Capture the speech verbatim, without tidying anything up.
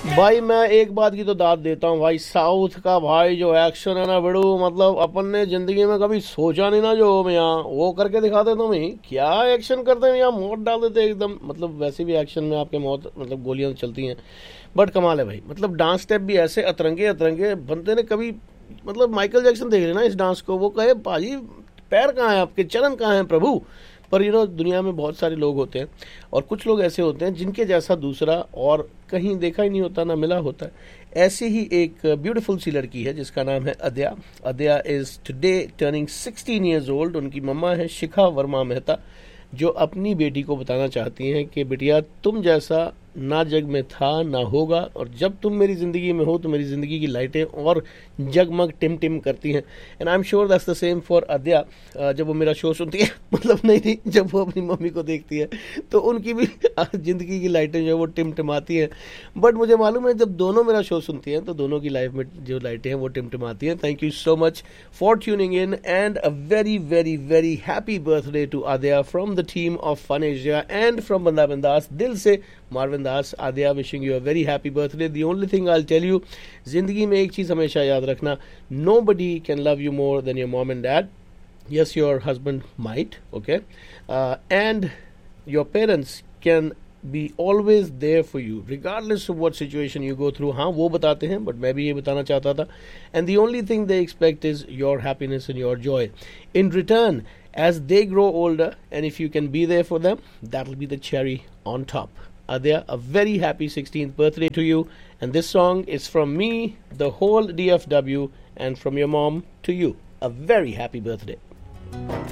भाई मैं एक बात की तो दाद देता हूँ भाई, साउथ का भाई जो एक्शन है ना बड़ू, मतलब अपन ने जिंदगी में कभी सोचा नहीं ना, जो यहाँ वो करके दिखाते तुम ही क्या एक्शन करते हैं, यहाँ मौत डाल देते हैं एकदम। मतलब वैसे भी एक्शन में आपके मौत मतलब गोलियां चलती हैं, बट कमाल है भाई। मतलब डांस स्टेप भी ऐसे अतरंगे अतरंगे बंदे ने कभी, मतलब माइकल जैक्सन देख लेना इस डांस को, वो कहे भाजी पैर कहाँ हैं आपके, चरण कहाँ हैं प्रभु। पर यू नो दुनिया में बहुत सारे लोग होते हैं, और कुछ लोग ऐसे होते हैं जिनके जैसा दूसरा और कहीं देखा ही नहीं होता, ना मिला होता है। ऐसी ही एक ब्यूटीफुल सी लड़की है जिसका नाम है अद्या। अद्या is today turning sixteen years old. उनकी मम्मा है शिखा वर्मा मेहता, जो अपनी बेटी को बताना चाहती हैं कि बिटिया तुम जैसा ना जग में था ना होगा, और जब तुम मेरी ज़िंदगी में हो तो मेरी ज़िंदगी की लाइटें और जगमग टिम टिम करती हैं। And I am sure that's the same for अद्या। जब वो मेरा शो सुनती है मतलब नहीं नहीं जब वो अपनी मम्मी को देखती है तो उनकी भी ज़िंदगी की लाइटें जो है वो टिम टिमाती हैं। बट मुझे मालूम है जब दोनों मेरा शो सुनती हैं तो दोनों की लाइफ में जो लाइटें हैं वो टिम टिमाती हैं। Thank you so much for tuning in, and a very very very happy birthday to अद्या from the team of fun Asia and from बंदा बिंदास। दिल से Marvin Das, Adya wishing you a very happy birthday. The only thing I tell you, जिंदगी में एक चीज़ हमेशा याद रखना, nobody can love you more than your mom and dad. Yes, your husband might, okay, uh, and your parents can be always there for you regardless of what situation you go through. हाँ वो बताते हैं, but मैं भी ये बताना चाहता था, and the only thing they expect is your happiness and your joy in return as they grow older, and if you can be there for them, that will be the cherry on top. Adya, a very happy sixteenth birthday to you, and this song is from me, the whole D F W, and from your mom to you. A very happy birthday.